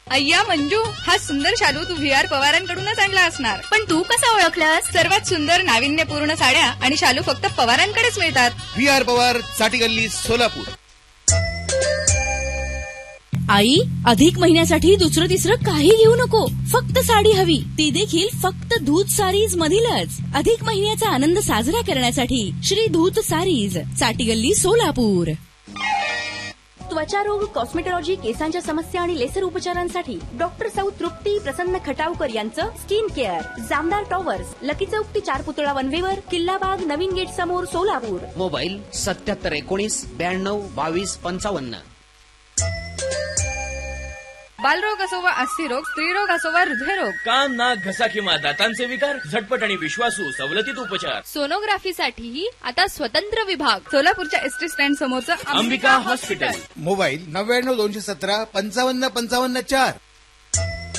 अय्या मंजू, हा सुंदर शालू तू व्ही आर पवारांकडूनच आणला असणार. पण तू कसा ओळखलास? सर्वात सुंदर नाविन्यपूर्ण साड्या आणि शालू फक्त पवारांकडेच मिळतात. व्ही आर पवार, साठी गल्ली, सोलापूर. आई, अधिक महिन्यासाठी दुसरं तिसरं काही घेऊ नको, फक्त साडी हवी, ती देखील फक्त धूत सारीज मधीलच. अधिक महिन्याचा आनंद साजरा करण्यासाठी श्री धूत सारीज, साठी गल्ली, सोलापूर. त्वचारोग, कॉस्मेटॉलॉजी, केसांच्या समस्या आणि लेसर उपचारांसाठी डॉक्टर सौ तृप्ती प्रसन्न खटावकर यांचं skin care. Jamdar towers, lucky चौक ते 4 पुतळा वनवेवर, किल्लाबाग, नवीन गेट समोर, सोलापूर. मोबाईल 7719 92 22 55. बालरोग असो वा अस्थिरोग, स्त्रीरोग असो वा हृदयरोग, कान, नाक, घसा किंवा दातांचे विकार, झटपट आणि विश्वासू सवलतीत उपचार. सोनोग्राफीसाठी आता स्वतंत्र विभाग. सोलापूरच्या एसटी स्टँड समोरचं अंबिका हॉस्पिटल. मोबाईल 99 217 55 55 4.